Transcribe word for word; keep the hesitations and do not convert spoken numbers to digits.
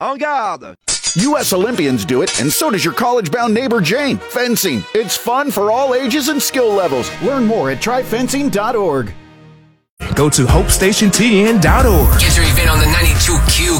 En garde! U S Olympians do it, and so does your college-bound neighbor Jane. Fencing. It's fun for all ages and skill levels. Learn more at try fencing dot org. Go to hope station t n dot org. Get your event on the ninety-two Q